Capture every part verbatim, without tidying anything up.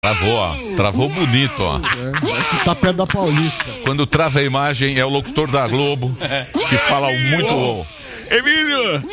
Travou, ó. Travou bonito, ó. É, tá perto da Paulista. Quando trava a imagem, é o locutor da Globo que fala muito bom. Emílio!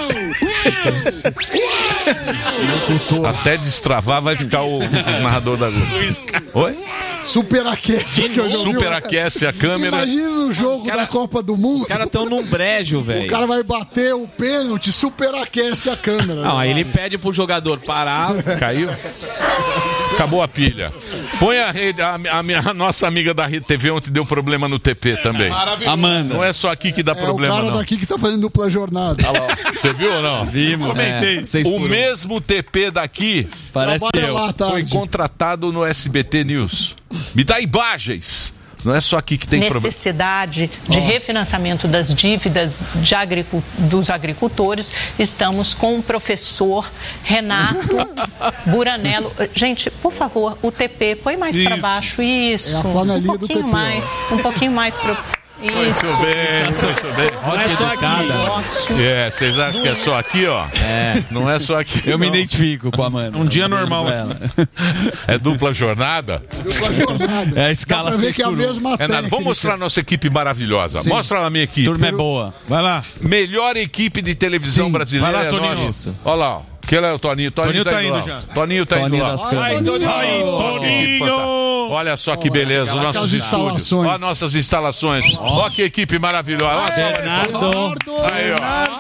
Até destravar vai ficar o, o narrador da Globo. Oi? Superaquece. Que eu já Superaquece a câmera. Imagina o jogo cara, da Copa do Mundo. Os caras estão num brejo, velho. O cara vai bater o pênalti, superaquece a câmera. Não, aí ele pede pro jogador parar. Caiu? Acabou a pilha. Põe a, rede, a, a, minha, a nossa amiga da Rede T V ontem deu problema no T P também. Amanda. Não é só aqui que dá é problema, o cara não. daqui que tá fazendo dupla jornada. Você viu ou não? Vimos. Comentei. É, o mesmo T P daqui parece eu. Foi contratado no S B T News. Me dá imagens. Não é só aqui que tem necessidade problema. de oh. refinanciamento das dívidas de agricu- dos agricultores. Estamos com o professor Renato Buranello. Gente, por favor, o T P, põe mais para baixo. Isso. É a flanelinha um do T P. pouquinho mais, um pouquinho mais para Isso. Muito bem, muito bem. Não é só aqui. É, vocês acham que é só aqui, ó? É. Não é só aqui. Eu não. me identifico com a Amanda. Um dia normal. É dupla jornada? Dupla jornada. É a escala Dá pra ver que é a mesma é nada. Vamos mostrar a nossa equipe maravilhosa. Sim. Mostra a minha equipe. Turma é boa. Vai lá. Melhor equipe de televisão Sim. brasileira. Vai lá, Toninho. É nossa. Olha lá, ó. Que é o Toninho. Toninho, Toninho tá, tá indo, indo já. Toninho tá Toninho indo lá. das câmeras. Ai, Toninho. Ai, Toninho. Olha só que beleza, os nossos estúdios. Olha nossas instalações. Olha que equipe maravilhosa. Olha Bernardo. Aí,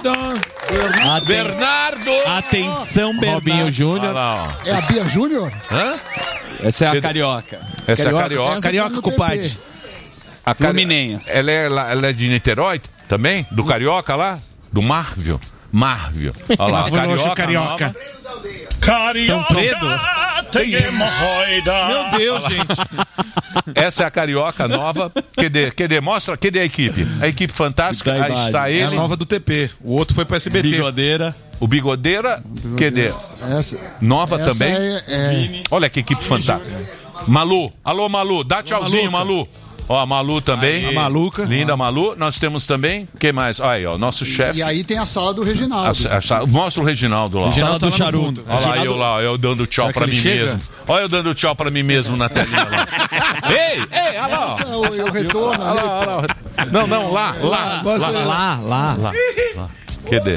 ó. Aten- Bernardo. Atenção, Robinho Júnior. É a Bia Júnior? Hã? Essa é a Carioca. Essa é a Carioca. Essa Carioca, tá no compadre. T P. A Cari... Fluminense. Ela é, ela é de Niterói também? Do Carioca lá? Do Marvel? Marvel. Olha lá, Carioca. Carioca. Carioca. São Pedro. Tem hemorroida. Meu Deus, gente. Essa é a Carioca nova. Cadê? Cadê? Mostra. Cadê a equipe? A equipe fantástica. Tá Aí está É ele. a nova do T P. O outro foi pro S B T. Bigodeira. O Bigodeira. Cadê? Essa, Nova essa também. É, é... Olha que equipe fantástica. Malu. Alô, Malu. Dá tchauzinho, Malu. Ó, a Malu também. A Maluca. Linda Malu. Nós temos também. Quem mais? Aí, ó, nosso chefe. E aí tem a sala do Reginaldo. A, a, mostra o Reginaldo lá. Reginaldo do Charuto. Olha lá, eu lá, eu dando tchau Será pra que mim ele chega? mesmo. Olha eu dando tchau pra mim mesmo na telinha lá. Ei, ei, olha lá. Essa é o, é o retorno. Olha lá, olha lá. Não, não, lá, lá. Lá, lá, lá. Lá, lá. Cadê?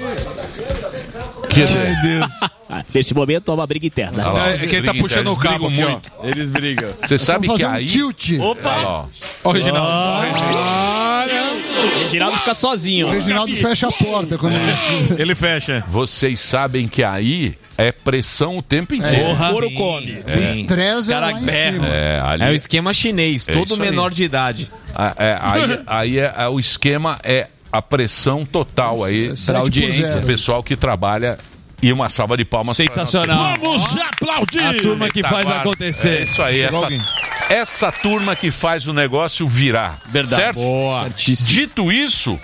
Cadê? Ai, Deus. Nesse momento, é uma briga interna. Olha lá, É que ele tá briga, puxando eles o cabo brigam aqui, muito. ó. Eles brigam. Você sabe Vamos que fazer um aí... tilt. Opa! Olha lá, ó. Ó, o Reginaldo. O Reginaldo fica sozinho. O Reginaldo fecha a porta quando ele... Ele fecha. Vocês sabem que aí é pressão o tempo inteiro. Porra. Ouro come. O estresse é Cara lá em berra. cima. É, ali, É o esquema chinês, É todo isso aí. menor de idade. a- é, aí, aí é, é, o esquema é a pressão total aí Sete para por audiência. zero. o pessoal que trabalha. E uma salva de palmas. pra Sensacional. Vamos aplaudir. A turma que faz Retaguarda. acontecer. É isso aí, Chegou essa, alguém? essa turma que faz o negócio virar. Verdade. Certo? Boa. Certíssimo. Dito isso,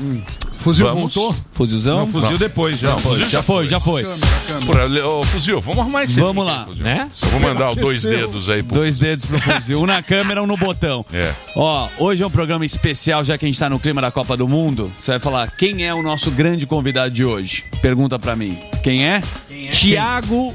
Fuzil Vamos. voltou? Fuzilzão? Não, fuzil depois, já. Não, fuzil Já foi, já foi. por, ô, Fuzil, vamos arrumar esse Vamos link, lá, Fuzil. né? Eu vou mandar os dois Aqueceu. dedos aí pro Dois dedos pro fuzil, um na câmera, um no botão. É. Ó, hoje é um programa especial, já que a gente tá no clima da Copa do Mundo. Você vai falar, quem é o nosso grande convidado de hoje? Pergunta pra mim. Quem é? Tiago,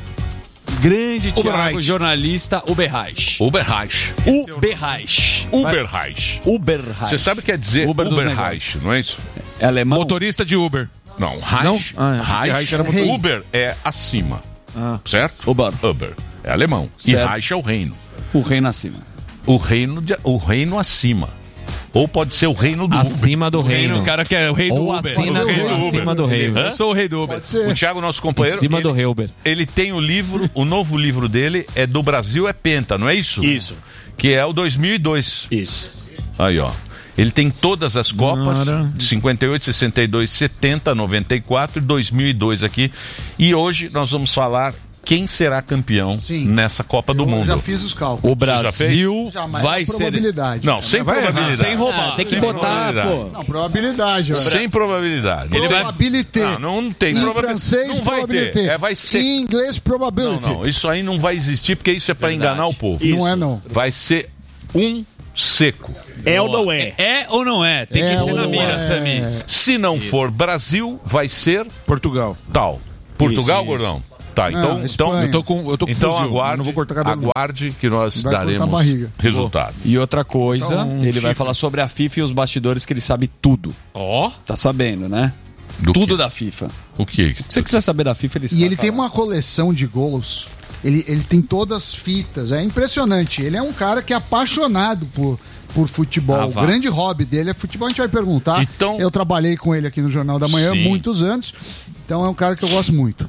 grande Tiago, Uberreich. jornalista Uberreich. Uberreich. Uberreich. Uberreich. Uberreich. Você sabe o que quer dizer Uber dos Uberreich, não é isso? É alemão? Motorista de Uber. Não, Reich. Não? Ah, achei que Reich, Reich era motorista. Uber é acima. Ah. Certo? Uber. Uber. É alemão. E Certo. Reich é o reino. O reino acima. O reino, de- o reino acima. Ou pode ser o reino do Acima do O reino, reino. o cara que é o rei do Ou Uber. acima, O rei do Uber. acima do reino. Eu sou o rei do Uber. Pode ser. O Thiago, nosso companheiro, Acima do ele, Reuber. ele tem o livro, o novo livro dele é Do Brasil é Penta, não é isso? Isso. Que é o dois mil e dois. Isso. Aí, ó. Ele tem todas as Copas, Cara. de cinquenta e oito, sessenta e dois, setenta, noventa e quatro e dois mil e dois aqui. E hoje nós vamos falar quem será campeão Sim. nessa Copa do Eu Mundo. já fiz os cálculos. O Brasil Já, mas vai é ser... probabilidade. Não, sem vai errar. probabilidade. Sem roubar. Ah, tem que Sem botar, probabilidade. pô. Não, probabilidade. ó. Sem probabilidade. Ele vai- Probabilité. Não, não, não tem Em probabilidade. francês, Não vai ter. probabilité. É, vai ser. Em inglês, Não, probability. não. Isso aí não vai existir porque isso é pra enganar o povo. Não é, não. Vai ser um seco. É ou não é? É ou não é? Tem É que ser ou na não mira, é? Sami. Se não for Brasil, vai ser Portugal. tal. Portugal, Isso, gordão? Tá, então, Ah, então, Espanha. Eu tô com, eu tô com então fuzil, aguarde, eu não vou cortar cabelo. não. aguarde que nós Vai cortar a daremos barriga. resultado. E outra coisa, Então, um ele vai chifre. falar sobre a FIFA e os bastidores, que ele sabe tudo. Ó. Tá sabendo, né? Do tudo quê? da FIFA. O que? Se você quiser saber da FIFA, ele E ele tem uma coleção de gols. Ele, ele tem todas as fitas. É impressionante. Ele é um cara que é apaixonado por, por futebol. Ah, o vá. grande hobby dele é futebol. A gente vai perguntar. Então- Eu trabalhei com ele aqui no Jornal da Manhã há Sim. muitos anos. Então é um cara que eu gosto muito.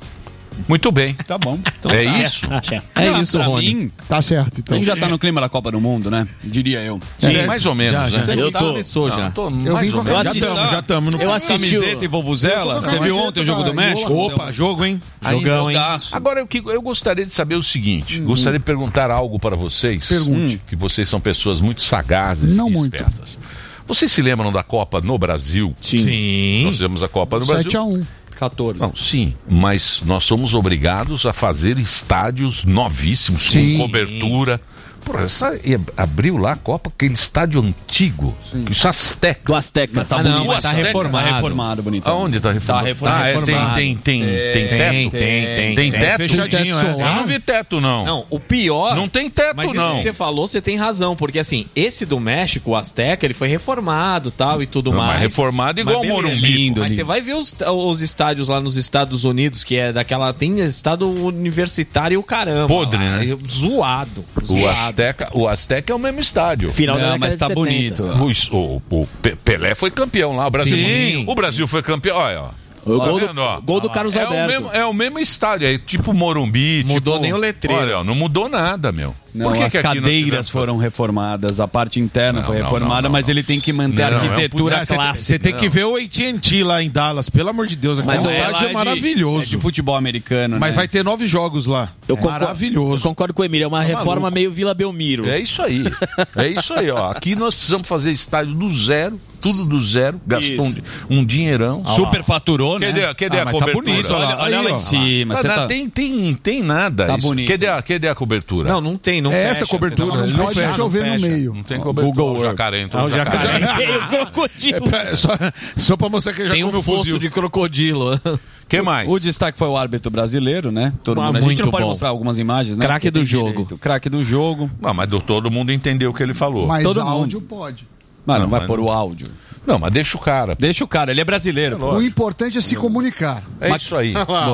Muito bem. Tá bom. Então É tá. isso? É Não, isso, pra Rony. mim, Tá certo, a então. gente já tá no clima da Copa do Mundo, né? Diria eu. Sim, mais ou menos, Já, né? já. Eu tá- tô, começou já. Não, tô Eu mais vim ou com a menos. Já assisti- estamos, já estamos. no Eu assisti o- Camiseta e vuvuzela. Você viu ontem o jogo do México? Opa, jogo, hein? Jogão, hein? Jogaço. Agora, eu, que- eu gostaria de saber o seguinte: gostaria de perguntar algo para vocês. Pergunte. Hum, Que vocês são pessoas muito sagazes Não e muito. espertas. Vocês se lembram da Copa no Brasil? Sim. Nós fizemos a Copa no Brasil. sete a um. quatorze. Não, sim, mas nós somos obrigados a fazer estádios novíssimos, Sim. com cobertura. Pô, essa, e abriu lá a Copa, aquele estádio antigo, isso Azteca. Do Azteca. Tá ah, bonito. não, mas tá Azteca. reformado. Tá reformado, bonitão. Aonde tá reformado? Tá reformado. Ah, é, tem, reformado. tem, tem, tem, Tem, teto? tem, tem. Tem teto? Fechadinho, Teto é. solar. Eu não vi teto, não. Não, o pior... Não tem teto, Mas isso não. que você falou, você tem razão, porque assim, esse do México, o Azteca, ele foi reformado tal e tudo Não, mais. mas reformado igual Mas o beleza. Morumbi. Lindo, Mas lindo. você vai ver os, os estádios lá nos Estados Unidos, que é daquela. Tem estado universitário, caramba. Podre, lá. né? É Zoado. O zoado. Azteca, o Azteca é o mesmo estádio. Final da Não, década mas tá de setenta. bonito. O, o- o Pe- Pelé foi campeão lá. O Brasil, Sim. o Brasil foi campeão. Olha, ó. O Tá gol, vendo, ó? do, gol do Carlos É o, Alberto. mesmo, é o mesmo estádio, é tipo Morumbi. Mudou tipo- nem o letreiro. Olha, ó, não mudou nada, meu. Não, Por que as que aqui nós cadeiras tivemos- foram reformadas, a parte interna Não, foi não, reformada, não, não, mas não. ele tem que manter a Não, é um arquitetura puta- clássica. Você tem que ver o A T and T lá em Dallas, pelo amor de Deus. Mas Mas o é estádio lá é, de- maravilhoso. É de futebol americano, Mas né? vai ter nove jogos lá. Eu É concordo, maravilhoso. eu concordo com o Emílio, é uma reforma meio Vila Belmiro. É isso aí. É isso aí, ó. Aqui nós precisamos fazer estádio do zero, tudo do zero. Gastou um, Isso. um dinheirão. Super faturou, né? Cadê, cadê Ah, a mas tá cobertura? bonito, olha Olha, olha Aí, lá ó. em cima. Mas Você tá... tem, tem, tem nada. Tá isso. bonito. Cadê a, cadê a cobertura? Não, não tem, não É fecha. essa cobertura, você Não ele fala- não pode fecha, chover não no fecha. meio. Não tem cobertura. Google Ó, o Earth. jacaré entrou. Ah, o o jacaré. jacaré. Tem o crocodilo. É pra- só, só pra mostrar que ele já Tem um comeu fosso fuzil. de crocodilo. que mais? O destaque foi o árbitro brasileiro, né? Todo Ah, mundo. A gente muito não pode bom. mostrar algumas imagens, né? Craque Porque do tem jogo. direito. Craque do jogo. Não, mas do- todo mundo entendeu o que ele falou. Mas Todo áudio pode. Mas não, Não, vai mas pôr não- o áudio. Não, mas deixa o cara. Deixa o cara, ele é brasileiro. pô. O importante é se comunicar. É Mas- isso aí.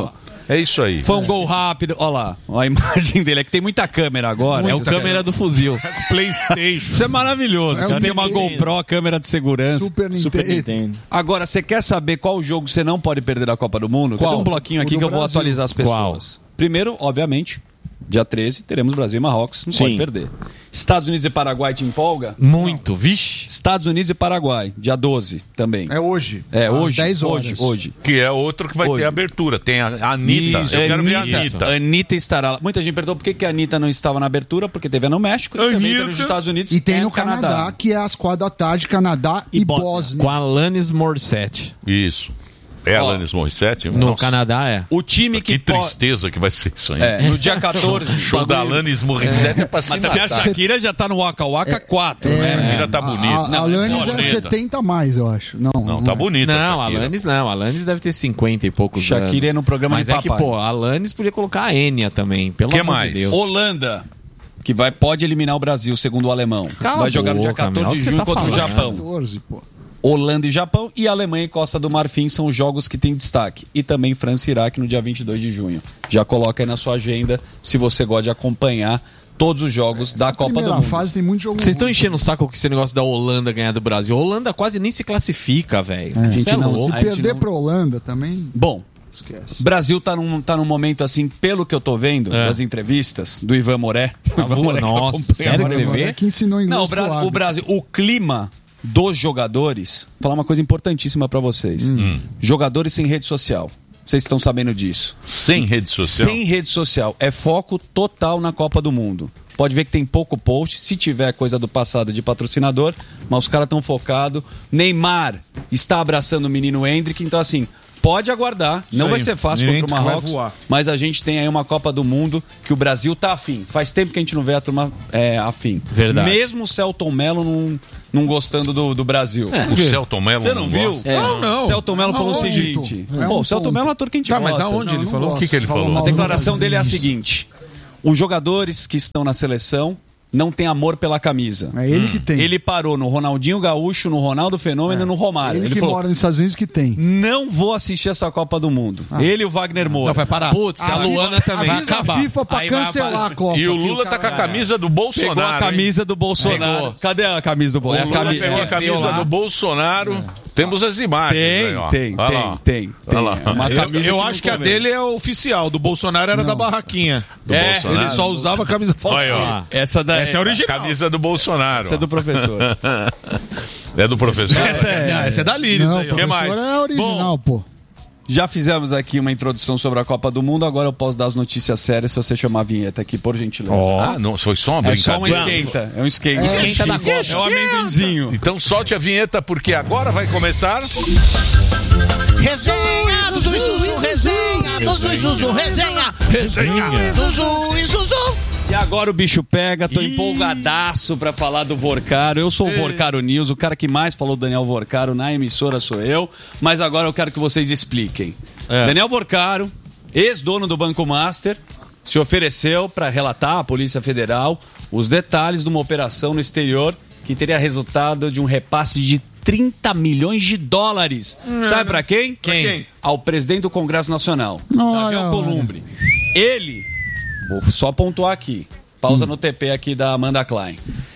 É isso aí. Foi um gol rápido. Olha lá, a imagem dele. É que tem muita câmera agora. É o câmera do fuzil. PlayStation. Isso é maravilhoso. É Você um tem uma Nintendo. GoPro, câmera de segurança. Super Super Nintendo. Nintendo. Agora, você quer saber qual jogo você não pode perder da Copa do Mundo? Qual? Tem um bloquinho O aqui do que eu vou Brasil. atualizar as pessoas. Primeiro, obviamente, dia treze, teremos Brasil e Marrocos. Não Sim. pode perder. Estados Unidos e Paraguai te empolga? Muito, vixe. Estados Unidos e Paraguai, dia doze também. É hoje. É, às hoje, dez horas. hoje, hoje. Que é outro que vai Hoje. ter abertura. Tem a a Anitta. Isso. Eu quero ver a Anitta. Anitta. Anitta estará lá. Muita gente perguntou por que, que a Anitta não estava na abertura, porque teve no México e também Anitta. teve nos Estados Unidos E tem e no Canadá, que é às quatro da tarde, Canadá e, Bósnia. Com a Alanis Morissette. Isso. É Ó, Alanis Morissette? No Nossa, Canadá é. O time Que que, po- tristeza que vai ser isso aí. É, no dia quatorze. Show da Alanis Morissette é, pra se Mas também a matar. Shakira já tá no Waka Waka quatro, A né? Shakira tá bonita. A, a Não, Alanis é é bonita. setenta a mais, eu acho. Não, Não, tá é. bonita. Não, a Shakira. Alanis não. A Alanis deve ter cinquenta e poucos Shakira anos. é no programa Mas de é que, papai. pô, a Alanis podia colocar a Enya também, pelo Que amor mais? de Deus. Holanda, que vai, pode eliminar o Brasil, segundo o alemão. Cala vai a jogar no dia boca, meu. quatorze Olha o de que junho você tá contra o falando. Japão. quatorze, pô. Holanda e Japão e Alemanha e Costa do Marfim são os jogos que têm destaque. E também França e Iraque no dia vinte e dois de junho. Já coloca aí na sua agenda se você gosta de acompanhar todos os jogos da Copa do Primeira Mundo. fase tem muito jogo. Vocês estão ruim. enchendo o saco com esse negócio da Holanda ganhar do Brasil. A Holanda quase nem se classifica, velho. É. Isso é A gente não- louco. Se a gente perder não- pra Holanda também, Bom, esquece. Brasil tá num, tá num momento assim, pelo que eu tô vendo, É. das entrevistas do Ivan Moré. O Ivan Moré que Nossa, acompanha sério que agora. você Agora vê? é que ensinou inglês Não, o, pro Bra- o árbitro. Brasil, o clima dos jogadores, vou falar uma coisa importantíssima pra vocês. Hum. Jogadores sem rede social. Vocês estão sabendo disso. Sem rede social. Sem rede social. É foco total na Copa do Mundo. Pode ver que tem pouco post, se tiver coisa do passado de patrocinador, mas os caras estão focados. Neymar está abraçando o menino Hendrick, então assim, Pode aguardar, não aí. vai ser fácil Ninguém contra o vai Marrocos, voar. mas a gente tem aí uma Copa do Mundo que o Brasil tá afim. Faz tempo que a gente não vê a turma é, afim. Verdade. Mesmo o Celton Mello não, não gostando do, do Brasil. O Celton Mello Você não viu? gosta? Não, não. O Celton Mello falou o Aonde, seguinte. pô? É Pô, um o Celton ponto. Mello é um ator que a gente Tá, mas gosta. aonde ele Não, falou? não O que que ele gosto. falou? Fala A mal do declaração dele é a Brasil. seguinte: os jogadores que estão na seleção não têm amor pela camisa. É ele que tem. Ele parou no Ronaldinho Gaúcho, no Ronaldo Fenômeno e no Romário. Ele, Ele que falou: mora nos Estados Unidos que tem. não vou assistir essa Copa do Mundo. Ele e o Wagner Moura. Não, vai parar. Putz, a Luana também. Avisa a FIFA pra Aí vai cancelar parar. a Copa. E o que Lula tá com a cara- camisa do Pegou Bolsonaro. a camisa do Bolsonaro. Pegou. Cadê a camisa do O Bolsonaro? Lula pegou a Esqueceu camisa lá. do Bolsonaro. Temos as imagens. Tem, aí, ó. tem, Olha tem, lá. tem, Olha tem. lá. É uma Eu, camisa eu que acho não que a convém. dele é oficial, do Bolsonaro era da barraquinha. Do é, Bolsonaro? ele só usava a camisa Olha, ó. falsa. Essa, da, Essa é original. Camisa do Bolsonaro. Essa é do professor. É do professor? Essa é- Não, essa é da Lírios Não, aí, o ó. que professor mais? é original, pô. Já fizemos aqui uma introdução sobre a Copa do Mundo, agora eu posso dar as notícias sérias se você chamar a vinheta aqui, por gentileza. Ah, não, foi só uma É só brincadeira. uma esquenta. É um esquenta. É, Esquenta da esquenta. Copa. É o amendoinzinho. Então solte a vinheta, porque agora vai começar... Resenha do Zuzu, resenha do Zuzu, resenha, resenha, Zuzu e Zuzu. E agora o bicho pega, tô empolgadaço pra falar do Vorcaro. Eu sou o Vorcaro News, o cara que mais falou do Daniel Vorcaro na emissora sou eu, mas agora eu quero que vocês expliquem. É. Daniel Vorcaro, ex-dono do Banco Master, se ofereceu para relatar à Polícia Federal os detalhes de uma operação no exterior que teria resultado de um repasse de trinta milhões de dólares. Sabe pra quem? Quem? quem? Ao presidente do Congresso Nacional, Olha, Davi Alcolumbre. Ele, vou só pontuar aqui, pausa no T P aqui da Amanda Klein.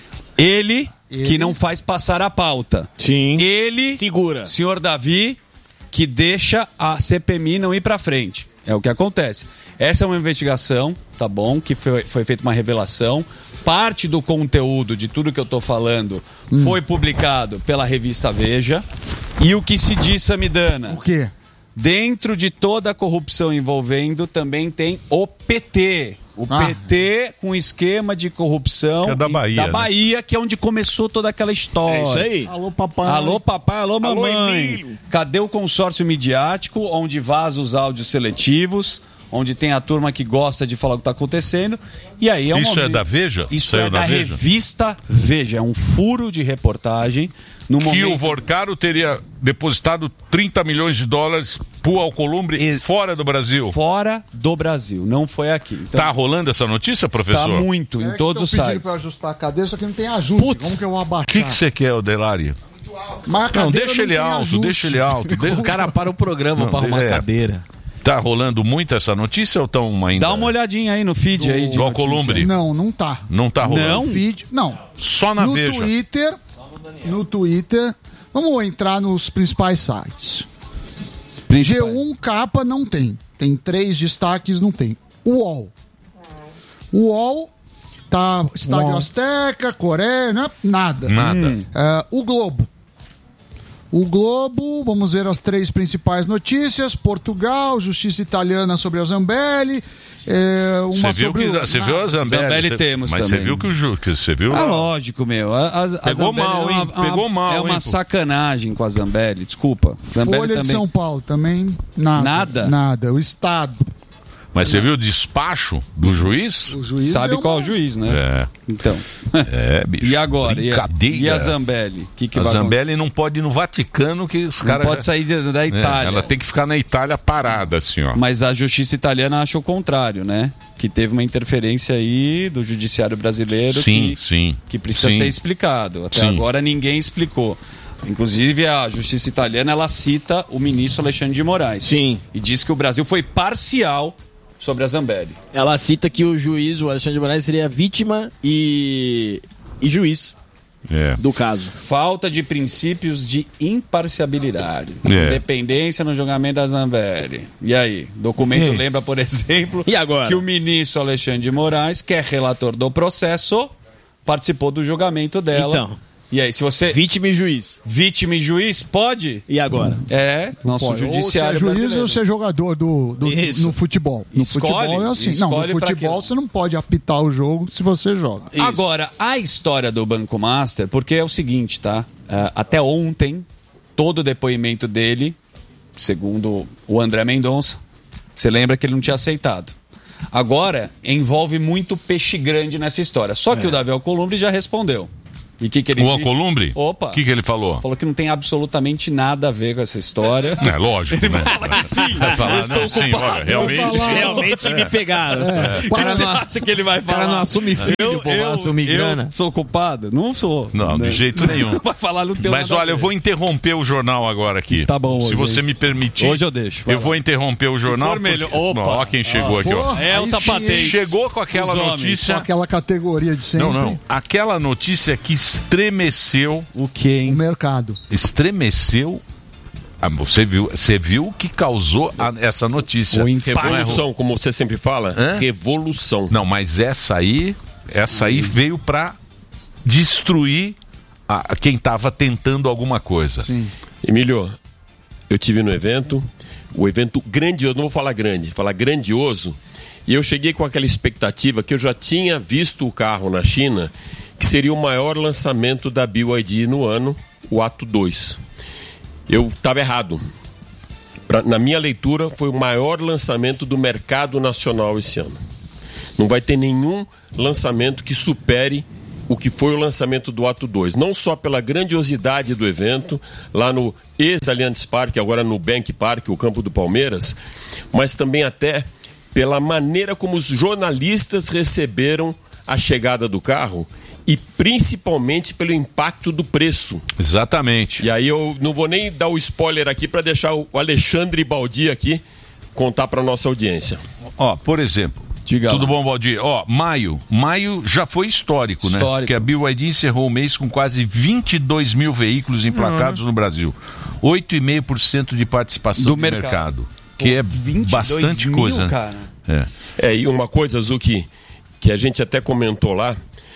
Ele, Ele? que não faz passar a pauta. Sim. Ele, Segura. senhor Davi, que deixa a C P M I não ir pra frente. É o que acontece. Essa é uma investigação, tá bom? Que foi, foi feita uma revelação. Parte do conteúdo de tudo que eu tô falando Hum. foi publicado pela revista Veja. E o que se diz, Samidana? O quê? Dentro de toda a corrupção envolvendo também tem o P T. O Ah. P T com esquema de corrupção Que é da e- Bahia, da né? Bahia, que é onde começou toda aquela história. É isso aí. Alô, papai. Alô, papai, alô, mamãe. Emílio. Cadê o consórcio midiático, onde vaza os áudios seletivos, onde tem a turma que gosta de falar o que está acontecendo? E aí é um Isso é momento- da Veja? Isso Saiu é da, da Veja? revista Veja. É um furo de reportagem. No Que momento... o Vorcaro teria depositado trinta milhões de dólares pro Alcolumbre E- fora do Brasil. Fora do Brasil, não foi aqui. Então, Tá rolando essa notícia, professor? está muito, É em que todos os tão pedindo sites. pra ajustar a cadeira, só que não tem ajuste. Putz. Como que eu vou abaixar? O que que você quer, Delari? Mas a Não, cadeira deixa ele tem alto, ajuste. deixa ele alto. De- O cara para o programa Não, pra arrumar é. a cadeira. Tá rolando muito essa notícia ou tão ainda? Dá uma olhadinha aí no feed aí de do notícia. Alcolumbre. Não, não tá. Não tá rolando? Não? Vídeo, não. Só na no Veja. Twitter, no Twitter, vamos entrar nos principais sites. G Principais. um capa não tem. Tem três destaques, não tem. U O L. O U O L tá Estádio Uol. Azteca, Coreia, não é nada. Nada. É, o Globo. O Globo, vamos ver as três principais notícias. Portugal, justiça italiana sobre a Zambelli. É, uma Você viu, sobre que, o- você nada. viu a Zambelli? Zambelli Você- temos Mas também. você viu que o Ju... Que você viu? Ah, lógico, meu. A, a, a Pegou Zambelli mal, é hein? uma, uma- Pegou mal, É uma hein, pô? sacanagem com a Zambelli, desculpa. Zambelli Folha de também. São Paulo também nada. Nada? Nada. O Estado. Mas você viu o despacho do juiz? O juiz Sabe deu qual é uma- o juiz, né? É. Então. É, bicho. E agora? E a, Brincadeira. e a Zambelli? O que, que A vai Zambelli não pode ir no Vaticano, que os acontecer? Não caras. pode já- sair de- da É, Itália. ela tem que ficar na Itália parada, assim, ó. Mas a justiça italiana acha o contrário, né? Que teve uma interferência aí do judiciário brasileiro Sim, que, sim. que precisa Sim. ser explicado. Até Sim. agora ninguém explicou. Inclusive a justiça italiana ela cita o ministro Alexandre de Moraes. Sim. E diz que o Brasil foi parcial sobre a Zambelli. Ela cita que o juiz, o Alexandre de Moraes, seria vítima e, e juiz É. do caso. Falta de princípios de imparcialidade. É. Independência no julgamento da Zambelli. E aí? Documento É. lembra, por exemplo, E agora? que o ministro Alexandre de Moraes, que é relator do processo, participou do julgamento dela. Então. E aí, se você... Vítima e juiz. Vítima e juiz, pode? E agora? É, nosso Pode. judiciário ou ser juiz brasileiro. ou ser jogador do, do- Isso. no futebol. No Escolhe, futebol é assim. Não, no escolhe pra futebol aquilo. você não pode apitar o jogo se você joga. Isso. Agora, a história do Banco Master, porque é o seguinte, tá? Ah, até ontem, todo o depoimento dele segundo o André Mendonça, você lembra que ele não tinha aceitado. Agora, envolve muito peixe grande nessa história. Só que é. o Davi Alcolumbre já respondeu. E que que ele o disse? Alcolumbre? Opa! O que, que ele falou? Falou que não tem absolutamente nada a ver com essa história. É lógico, ele né? fala que sim. Vai falar, eu estou não, sim, olha, realmente, realmente me pegaram. É. O que você acha que ele vai falar? O cara não assume filho, eu, o povo eu, assume grana. Eu sou culpado? Não sou. Não, né? de jeito nenhum. Vai falar, não tem Mas olha, eu vou interromper o jornal agora aqui. Tá bom. Se você me permitir. Hoje eu deixo. Eu vou interromper o jornal. Se for melhor. Porque... Opa! Ó, quem chegou ah, aqui, ó. É o tapatei. Chegou com aquela notícia. Com aquela categoria de sempre. Não, não. Aquela notícia que estremeceu. O que, hein? O mercado. Estremeceu. Ah, você viu, você viu o que causou a, essa notícia? O revolução, como você sempre fala. Hã? Revolução. Não, mas essa aí, essa aí veio pra destruir a, a quem tava tentando alguma coisa. Sim. Emílio, eu tive no evento, o evento grandioso, não vou falar grande, falar grandioso, e eu cheguei com aquela expectativa que eu já tinha visto o carro na China, que seria o maior lançamento da B Y D no ano, o Atto dois. Eu estava errado. Pra, na minha leitura, foi o maior lançamento do mercado nacional esse ano. Não vai ter nenhum lançamento que supere o que foi o lançamento do Atto dois. Não só pela grandiosidade do evento, lá no ex-Allianz Parque, agora no Bank Park, o campo do Palmeiras, mas também até pela maneira como os jornalistas receberam a chegada do carro e principalmente pelo impacto do preço. Exatamente. E aí eu não vou nem dar o spoiler aqui para deixar o Alexandre Baldi aqui contar para nossa audiência. Ó, por exemplo, Diga tudo lá. bom, Baldi? Ó, maio, maio já foi histórico, Histórico. né? Porque a B Y D encerrou o mês com quase vinte e dois mil veículos emplacados uhum. no Brasil. oito vírgula cinco por cento de participação do do mercado. mercado. Que é bastante mil, coisa, cara. né? É. é, e uma coisa, Zuki, que a gente até comentou lá,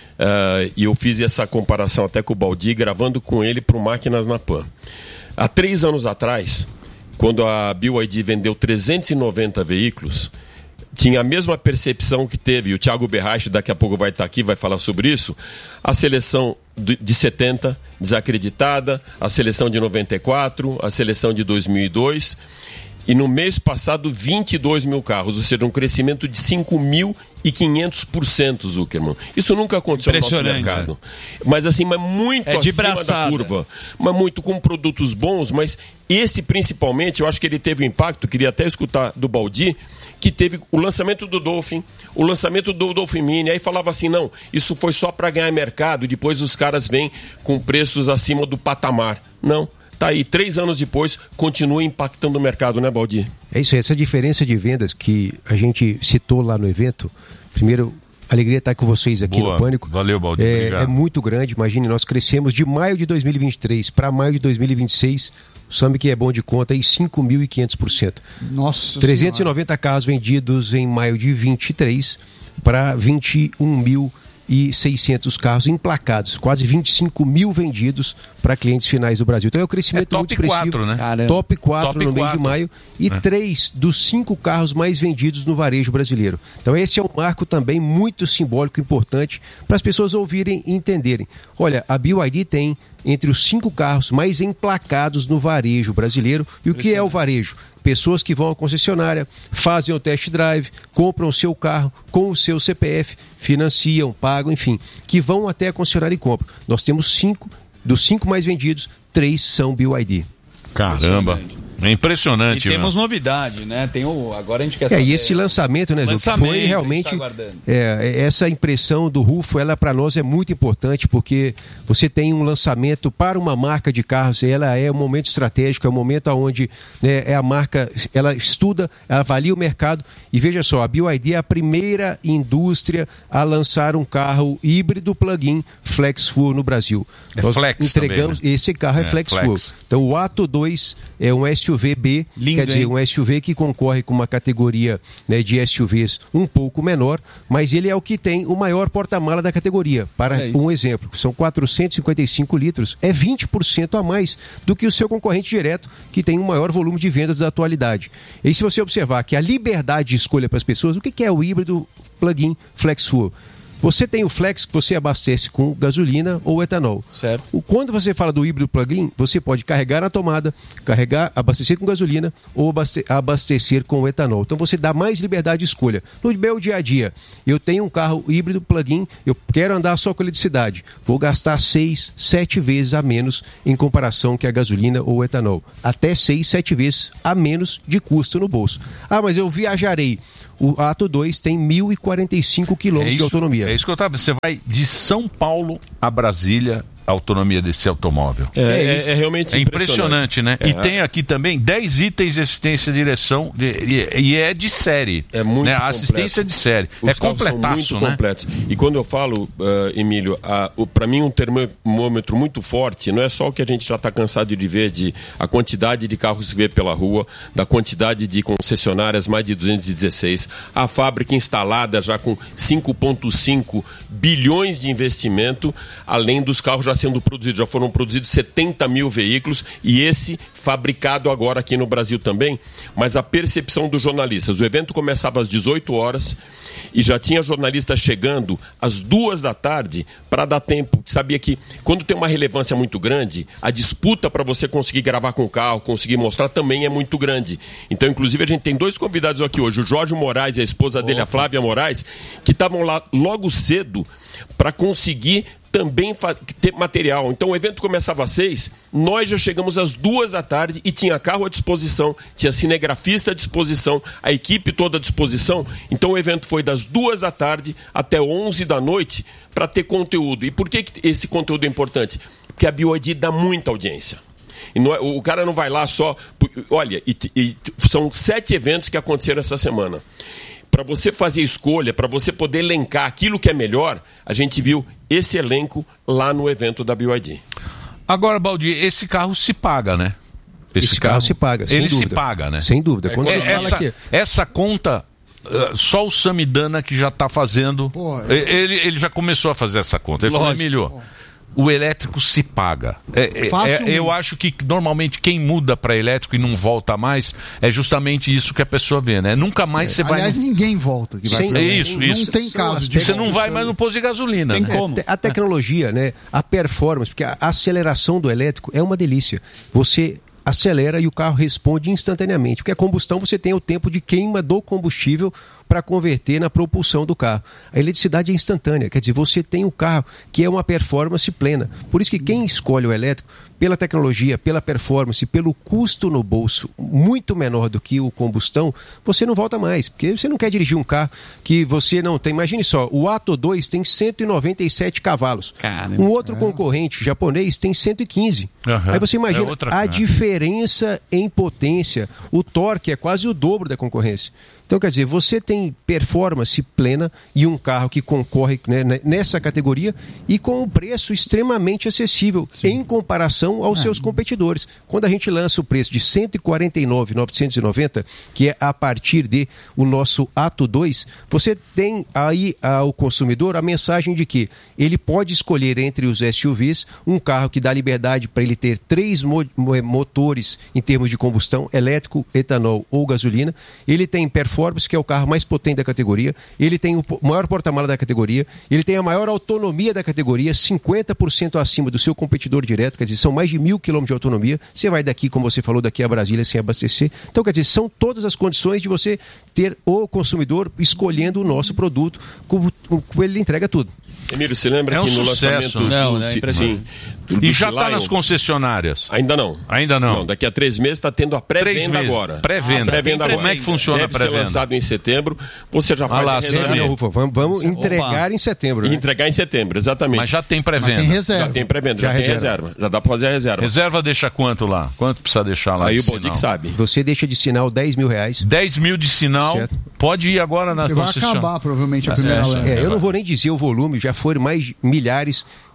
uh, e eu fiz essa comparação até com o Baldi, gravando com ele para o Máquinas na Pan. Há três anos atrás, quando a B Y D vendeu trezentos e noventa veículos, tinha a mesma percepção que teve, e o Thiago Berrache daqui a pouco vai estar aqui, vai falar sobre isso, a seleção de setenta desacreditada, a seleção de noventa e quatro, a seleção de dois mil e dois, e no mês passado vinte e dois mil carros, ou seja, um crescimento de cinco mil e quinhentos por cento, Zuckerman. Isso nunca aconteceu no nosso mercado. Mas assim, mas muito é de acima braçada. da curva. Mas muito com produtos bons, mas esse principalmente, eu acho que ele teve um impacto, queria até escutar do Baldi, que teve o lançamento do Dolphin, o lançamento do Dolphin Mini, aí falava assim, não, isso foi só para ganhar mercado, depois os caras vêm com preços acima do patamar. Não. Tá aí, três anos depois, continua impactando o mercado, né, Baldi? É isso, essa diferença de vendas que a gente citou lá no evento. Primeiro, alegria estar com vocês aqui Boa. no Pânico. Valeu, Baldi. É, é muito grande, imagine, nós crescemos de maio de dois mil e vinte e três para maio de dois mil e vinte e seis, o Sami que é bom de conta, aí cinco mil e quinhentos por cento. Nossa trezentos e noventa senhora. carros vendidos em maio de vinte e três para vinte e um mil e seiscentos carros emplacados, quase vinte e cinco mil vendidos para clientes finais do Brasil. Então é um crescimento é muito expressivo. quatro, né? Top quatro top no mês quatro. de maio e é. três dos cinco carros mais vendidos no varejo brasileiro. Então esse é um marco também muito simbólico e importante para as pessoas ouvirem e entenderem. Olha, a B Y D tem entre os cinco carros mais emplacados no varejo brasileiro. E o que é o varejo? Pessoas que vão à concessionária, fazem o test drive, compram o seu carro com o seu C P F, financiam, pagam, enfim, que vão até a concessionária e compram. Nós temos cinco, dos cinco mais vendidos, três são B Y D. Caramba, é impressionante. E temos meu. novidade, né? Tem o, agora a gente quer É, saber. e esse lançamento, né, Ju, foi realmente é, essa impressão do Rufo, ela para nós é muito importante, porque você tem um lançamento para uma marca de carros, ela é um momento estratégico, é um momento onde, né, é a marca, ela estuda, ela avalia o mercado, e veja só, a B Y D é a primeira indústria a lançar um carro híbrido plug-in Flex Fuel no Brasil. É nós flex entregamos, também, né? esse carro é, é Flex, flex Fuel. Então o Atto dois é um S U V B, Lindo, quer dizer, hein? um S U V que concorre com uma categoria, né, de S U Vs um pouco menor, mas ele é o que tem o maior porta-mala da categoria. Para É um exemplo, são quatrocentos e cinquenta e cinco litros, é vinte por cento a mais do que o seu concorrente direto, que tem um maior volume de vendas da atualidade. E se você observar que a liberdade de escolha para as pessoas, o que é o híbrido plug-in Flex Fuel? Você tem o Flex que você abastece com gasolina ou etanol. Certo. O, quando você fala do híbrido plug-in, você pode carregar na tomada, carregar, abastecer com gasolina ou abaste- abastecer com etanol. Então você dá mais liberdade de escolha. No meu dia a dia, eu tenho um carro híbrido plug-in, eu quero andar só com eletricidade. Vou gastar seis, sete vezes a menos em comparação que a gasolina ou etanol. Até seis, sete vezes a menos de custo no bolso. Ah, mas eu viajarei. O Atto dois tem mil e quarenta e cinco quilômetros de autonomia. É isso que eu estava. Você vai de São Paulo a Brasília, a autonomia desse automóvel. É, é, é realmente É impressionante, né? É. E tem aqui também dez itens de assistência de direção de, e, e é de série. É muito né? A completo. assistência de série. Os é carros são completaço, muito né? completos. E quando eu falo, uh, Emílio, uh, para mim um termômetro muito forte não é só o que a gente já está cansado de ver, de a quantidade de carros que vê pela rua, da quantidade de concessionárias, mais de duzentos e dezesseis, a fábrica instalada já com cinco vírgula cinco bilhões de investimento, além dos carros já sendo produzidos. Já foram produzidos setenta mil veículos e esse fabricado agora aqui no Brasil também. Mas a percepção dos jornalistas, o evento começava às dezoito horas e já tinha jornalista chegando às duas da tarde para dar tempo. Sabia que quando tem uma relevância muito grande, a disputa para você conseguir gravar com o carro, conseguir mostrar também é muito grande. Então, inclusive, a gente tem dois convidados aqui hoje, o Jorge Moraes e a esposa dele, a Flávia Moraes, que estavam lá logo cedo para conseguir também ter material. Então o evento começava às seis, nós já chegamos às duas da tarde e tinha carro à disposição, tinha cinegrafista à disposição, a equipe toda à disposição. Então o evento foi das duas da tarde até onze da noite para ter conteúdo. E por que que esse conteúdo é importante? Porque a B Y D dá muita audiência. E não é, o cara não vai lá só... Olha, e, e, são sete eventos que aconteceram essa semana. Para você fazer escolha, para você poder elencar aquilo que é melhor, a gente viu esse elenco lá no evento da B Y D. Agora, Baldi, esse carro se paga, né? Esse, esse carro, carro se paga, sem ele dúvida. se paga, né? Sem dúvida. Quando é, essa, fala que... essa conta, uh, só o Samidana que já está fazendo. Pô, eu... ele, ele já começou a fazer essa conta. Ele falou, Emílio, o elétrico se paga. É, é, eu acho que normalmente quem muda para elétrico e não volta mais é justamente isso que a pessoa vê, né? Nunca mais é. você vai. Aliás, no... ninguém volta. Que vai Sim, é isso, não isso. Não tem caso de Você não vai mais no posto de gasolina. Tem né? como. A tecnologia, né? A performance, porque a aceleração do elétrico é uma delícia. Você acelera e o carro responde instantaneamente. Porque a combustão você tem o tempo de queima do combustível para converter na propulsão do carro. A eletricidade é instantânea, quer dizer, você tem o carro que é uma performance plena. Por isso que quem escolhe o elétrico, pela tecnologia, pela performance, pelo custo no bolso muito menor do que o combustão, você não volta mais, porque você não quer dirigir um carro que você não tem. Imagine só, o Atto dois tem cento e noventa e sete cavalos. Caramba. Um outro é. concorrente japonês tem cento e quinze. Uhum. Aí você imagina é outra, a né? diferença em potência. O torque é quase o dobro da concorrência. Então, quer dizer, você tem performance plena e um carro que concorre, né, nessa categoria e com um preço extremamente acessível Sim. em comparação aos é. seus competidores. Quando a gente lança o preço de cento e quarenta e nove mil novecentos e noventa, que é a partir de o nosso Atto dois, você tem aí ao consumidor a mensagem de que ele pode escolher entre os S U Vs um carro que dá liberdade para ele ter três mo- motores em termos de combustão, elétrico, etanol ou gasolina. Ele tem performance, que é o carro mais potente da categoria, ele tem o maior porta-mala da categoria, ele tem a maior autonomia da categoria, cinquenta por cento acima do seu competidor direto, quer dizer, são mais de mil quilômetros de autonomia. Você vai daqui, como você falou, daqui a Brasília sem abastecer. Então, quer dizer, são todas as condições de você ter o consumidor escolhendo o nosso produto, como, como ele entrega tudo. Emílio, você lembra é um que no sucesso, lançamento não, do, né? C... sim, do, e já está nas concessionárias? Ainda não. Ainda não. não daqui a três meses está tendo a pré-venda agora. Pré-venda. Ah, pré-venda Como agora. é que funciona Deve a pré-venda? ser lançado em setembro. Você já faz ah lá, a reserva. Vamos, vamos entregar Opa. em setembro. Né? Entregar em setembro, exatamente. Mas já tem pré-venda. Mas tem reserva. Já tem pré-venda, já, já tem reserva. reserva. Já dá para fazer a reserva. Reserva deixa quanto lá? Quanto precisa deixar lá? Aí o Baldic sabe. Você deixa de sinal dez mil reais. dez mil de sinal. Certo. Pode ir agora na concessionária. Vai acabar provavelmente a primeira é, leva. É, eu não vou nem dizer o volume, já foram mais milhares.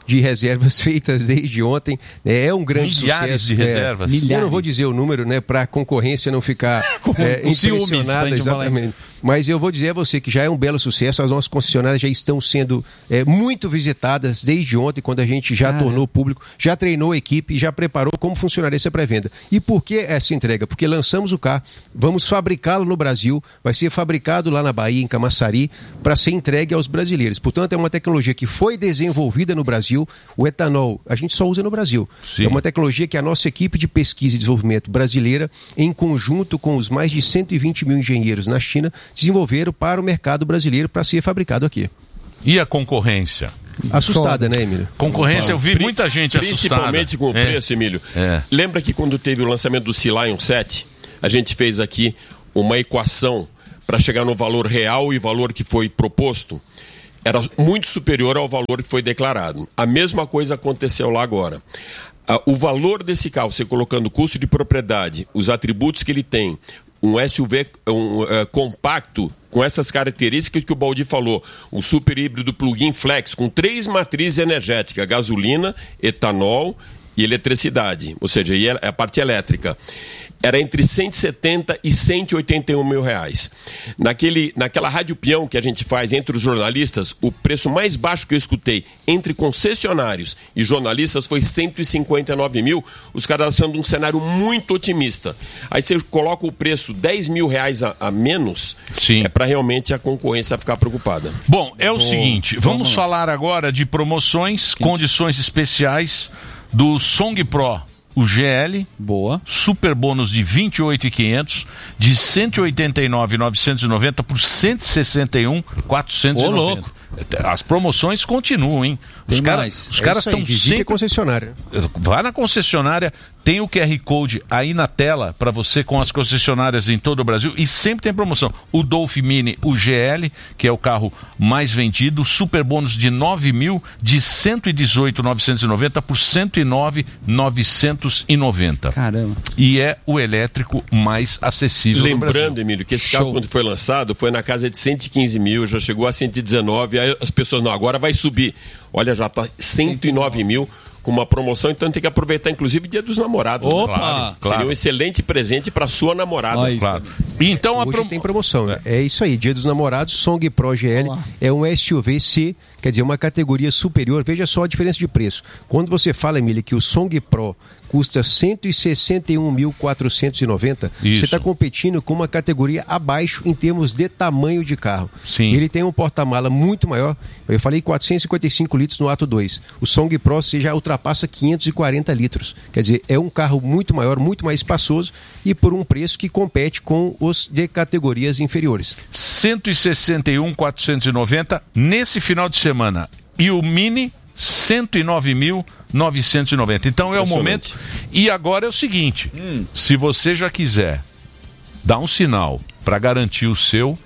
de reservas feitas desde ontem. É um grande Milhares sucesso. de reservas. É, Milhares. eu não vou dizer o número, né, para a concorrência não ficar é, Com ciúmes, pra impressionada. gente falar. Exatamente. Mas eu vou dizer a você que já é um belo sucesso. As nossas concessionárias já estão sendo é, muito visitadas desde ontem, quando a gente já Cara. tornou público, já treinou a equipe e já preparou como funcionaria essa pré-venda. E por que essa entrega? Porque lançamos o carro, vamos fabricá-lo no Brasil, vai ser fabricado lá na Bahia, em Camaçari, para ser entregue aos brasileiros. Portanto, é uma tecnologia que foi desenvolvida no Brasil. O etanol, a gente só usa no Brasil. Sim. É uma tecnologia que a nossa equipe de pesquisa e desenvolvimento brasileira, em conjunto com os mais de cento e vinte mil engenheiros na China, desenvolveram para o mercado brasileiro para ser fabricado aqui. E a concorrência? Assustada, né, Emílio? Concorrência, eu vi Pri- muita gente Principalmente assustada. com o É. preço, Emílio. É. Lembra que quando teve o lançamento do Sea Lion sete, a gente fez aqui uma equação para chegar no valor real e valor que foi proposto? Era muito superior ao valor que foi declarado. A mesma coisa aconteceu lá agora. Ah, o valor desse carro, você colocando o custo de propriedade, os atributos que ele tem, um S U V um, uh, compacto com essas características que o Baldi falou, um super híbrido plug-in flex com três matrizes energéticas, gasolina, etanol e eletricidade, ou seja, e a parte elétrica. Era entre cento e setenta e cento e oitenta e um mil reais. Naquele, naquela rádio peão que a gente faz entre os jornalistas, o preço mais baixo que eu escutei entre concessionários e jornalistas foi cento e cinquenta e nove mil, os caras achando um cenário muito otimista. Aí você coloca o preço dez mil reais a, a menos, Sim. é para realmente a concorrência ficar preocupada. Bom, é o seguinte, vamos falar agora de promoções, condições especiais do Song Pro. O G L, boa, super bônus de vinte e oito mil e quinhentos, de cento e oitenta e nove mil novecentos e noventa por cento e sessenta e um mil quatrocentos e noventa. Ô, louco. As promoções continuam, hein? Os Tem caras mais. os É caras isso aí, estão visite sempre a concessionária. Vai na concessionária, tem o Q R Code aí na tela para você com as concessionárias em todo o Brasil e sempre tem promoção. O Dolphin Mini, o G L, que é o carro mais vendido, super bônus de nove mil, de cento e dezoito mil novecentos e noventa por cento e nove mil novecentos e noventa. Caramba. E é o elétrico mais acessível do Brasil. Lembrando, Emílio, que esse carro, Show. quando foi lançado, foi na casa de cento e quinze mil, já chegou a cento e dezenove, aí as pessoas, não, agora vai subir. Olha, já está cento e nove mil com uma promoção, então tem que aproveitar, inclusive, Dia dos Namorados. Opa! Né? Claro, claro. Seria um excelente presente para sua namorada. Olha isso. Claro. Então a Hoje prom... tem promoção. É. é isso aí, Dia dos Namorados, Song Pro G L Olá. é um S U V C, quer dizer, uma categoria superior. Veja só a diferença de preço. Quando você fala, Emília, que o Song Pro custa cento e sessenta e um mil quatrocentos e noventa, Isso. você está competindo com uma categoria abaixo em termos de tamanho de carro. Sim. Ele tem um porta-mala muito maior. Eu falei quatrocentos e cinquenta e cinco litros no Ato dois. O Song Pro você já ultrapassa quinhentos e quarenta litros. Quer dizer, é um carro muito maior, muito mais espaçoso e por um preço que compete com os de categorias inferiores. cento e sessenta e um mil quatrocentos e noventa nesse final de semana. E o Mini, cento e nove mil novecentos e noventa. Então é o momento. E agora é o seguinte, hum. se você já quiser dar um sinal para garantir o seu,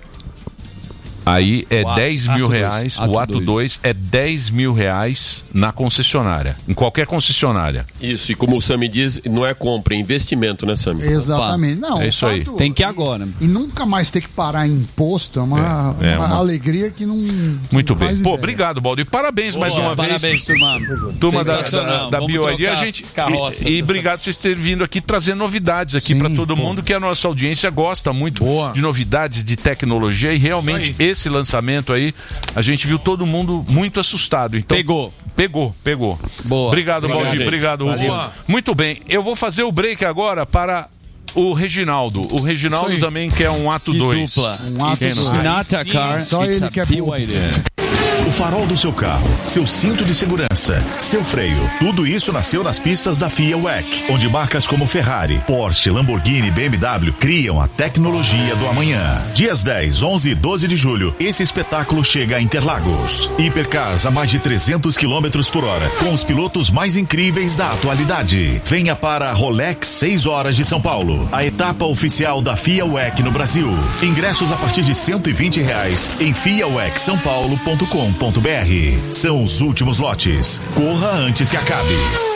aí é O dez ato mil dois. reais, Ato o ato dois é dez mil reais na concessionária, em qualquer concessionária. Isso, e como o Sami diz, não é compra, é investimento, né, Sami? Exatamente. Não, É isso aí. fato- Tem que ir agora. E nunca mais ter que parar em imposto é uma, É, é uma uma- alegria que não. Muito não bem. faz Pô, ideia. obrigado, Baldi. Parabéns mais Boa, uma parabéns, vez. turma. Turma da, da, Sensacional. da Vamos B Y D, a trocar gente. as carroças, E, e essa- obrigado por vocês terem vindo aqui trazer novidades aqui Sim, para todo pô. mundo, que a nossa audiência gosta muito Boa. de novidades, de tecnologia. E realmente esse lançamento aí, a gente viu todo mundo muito assustado. Então, Pegou. Pegou, pegou. Boa. Obrigado, Obrigado, Baldi. gente. Obrigado, Hugo. Valeu. Muito bem. Eu vou fazer o break agora para o Reginaldo. O Reginaldo também quer um ato Que dois. dupla. Um ato It's dois. not a car, Só it's ele a que é B burro. Y D. O farol do seu carro, seu cinto de segurança, seu freio, tudo isso nasceu nas pistas da F I A W E C, onde marcas como Ferrari, Porsche, Lamborghini e B M W criam a tecnologia do amanhã. Dias dez, onze e doze de julho, esse espetáculo chega a Interlagos. Hipercars a mais de trezentos quilômetros por hora, com os pilotos mais incríveis da atualidade. Venha para a Rolex seis horas de São Paulo, a etapa oficial da F I A W E C no Brasil. Ingressos a partir de cento e vinte reais em fiawec são paulo ponto com ponto br. São os últimos lotes. Corra antes que acabe.